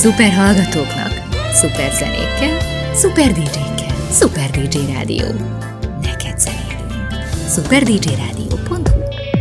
Szuper hallgatóknak, szuper zenékkel, szuper DJ-kkel, Szuper DJ Rádió. Neked zenélünk. Szuper DJ Rádió.